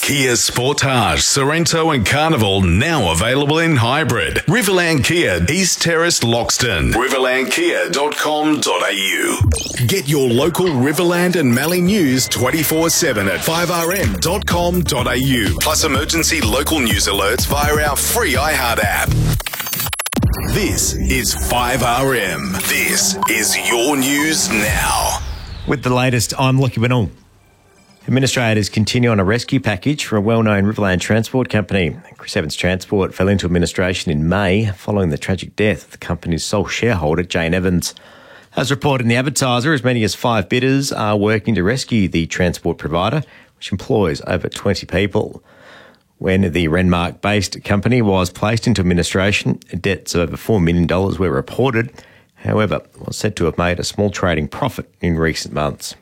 Kia Sportage, Sorrento and Carnival now available in hybrid. Riverland Kia, East Terrace, Loxton. riverlandkia.com.au. Get your local Riverland and Mallee news 24/7 at 5rm.com.au. Plus emergency local news alerts via our free iHeart app. This is 5RM. This is your news now. With the latest, I'm Lachie Winnell. Administrators continue on a rescue package for a well-known Riverland transport company. Chris Evans Transport fell into administration in May following the tragic death of the company's sole shareholder, Jane Evans. As reported in the Advertiser, as many as 5 bidders are working to rescue the transport provider, which employs over 20 people. When the Renmark-based company was placed into administration, debts of over $4 million were reported. However, it was said to have made a small trading profit in recent months.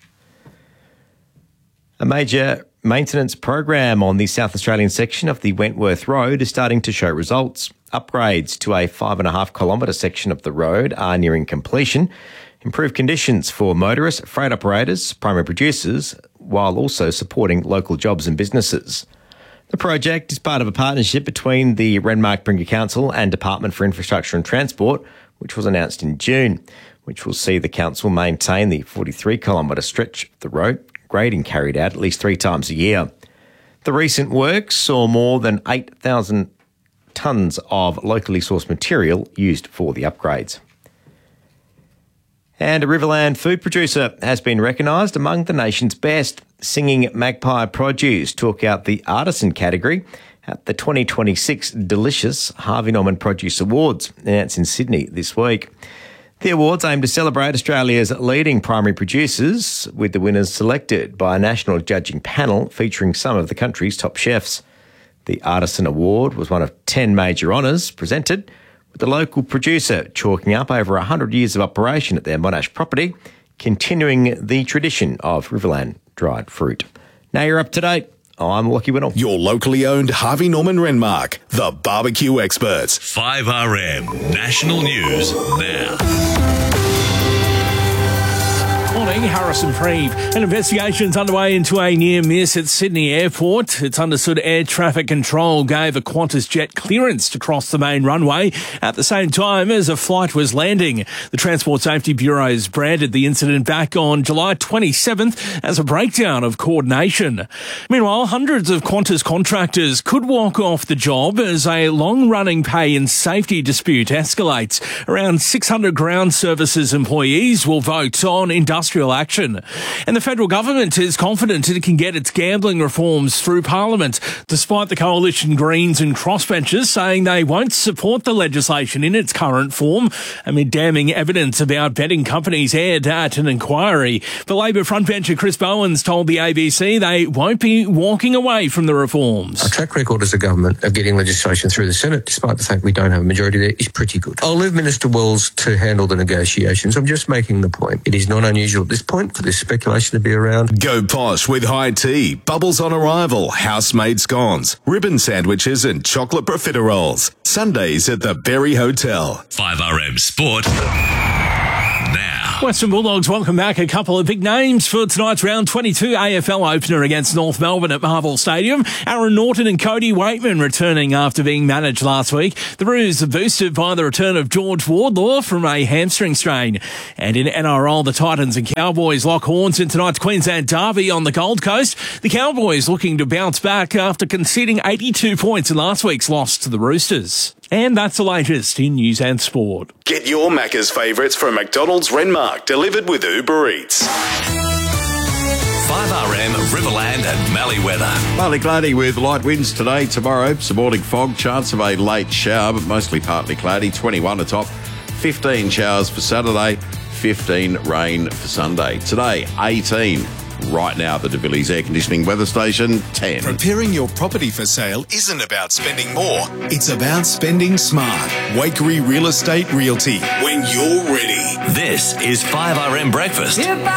A major maintenance program on the South Australian section of the Wentworth Road is starting to show results. Upgrades to a 5.5 kilometre section of the road are nearing completion. Improved conditions for motorists, freight operators, primary producers, while also supporting local jobs and businesses. The project is part of a partnership between the Renmark-Bringa Council and Department for Infrastructure and Transport, which was announced in June, which will see the council maintain the 43-kilometre stretch of the road, grading carried out at least 3 times a year. The recent works saw more than 8,000 tonnes of locally sourced material used for the upgrades. And a Riverland food producer has been recognised among the nation's best. Singing Magpie Produce took out the artisan category at the 2026 Delicious Harvey Norman Produce Awards, announced in Sydney this week. The awards aim to celebrate Australia's leading primary producers, with the winners selected by a national judging panel featuring some of the country's top chefs. The Artisan Award was one of 10 major honours presented, with the local producer chalking up over 100 years of operation at their Monash property, continuing the tradition of Riverland dried fruit. Now you're up to date. I'm Lachie Winnell. Your locally owned Harvey Norman Renmark, the barbecue experts. 5RM National News Now. Morning, Harrison Preeve. An investigation's underway into a near miss at Sydney Airport. It's understood air traffic control gave a Qantas jet clearance to cross the main runway at the same time as a flight was landing. The Transport Safety Bureau has branded the incident back on July 27th as a breakdown of coordination. Meanwhile, hundreds of Qantas contractors could walk off the job as a long-running pay and safety dispute escalates. Around 600 ground services employees will vote on industrial action. And the federal government is confident it can get its gambling reforms through Parliament, despite the Coalition Greens and crossbenchers saying they won't support the legislation in its current form amid damning evidence about betting companies aired at an inquiry. The Labor frontbencher Chris Bowens told the ABC they won't be walking away from the reforms. Our track record as a government of getting legislation through the Senate, despite the fact we don't have a majority there, is pretty good. I'll leave Minister Wells to handle the negotiations. I'm just making the point. It is not unusual at this point for this speculation to be around. Go posh with high tea, bubbles on arrival, house-made scones, ribbon sandwiches and chocolate profiteroles. Sundays at the Berry Hotel. 5RM Sport Now. Western Bulldogs welcome back a couple of big names for tonight's round 22 AFL opener against North Melbourne at Marvel Stadium. Aaron Norton and Cody Waitman returning after being managed last week. The Roos are boosted by the return of George Wardlaw from a hamstring strain. And in NRL, the Titans and Cowboys lock horns in tonight's Queensland derby on the Gold Coast. The Cowboys looking to bounce back after conceding 82 points in last week's loss to the Roosters. And that's the latest in news and sport. Get your Macca's favourites from McDonald's Renmark, delivered with Uber Eats. 5RM Riverland and Mallee weather. Partly cloudy with light winds today, tomorrow. Some morning fog, chance of a late shower, but mostly partly cloudy. 21 atop, 15 showers for Saturday, 15 rain for Sunday. Today, 18. Right now, the De Villiers Air Conditioning Weather Station, 10. Preparing your property for sale isn't about spending more. It's about spending smart. Wakery Real Estate Realty. When you're ready. This is 5RM Breakfast.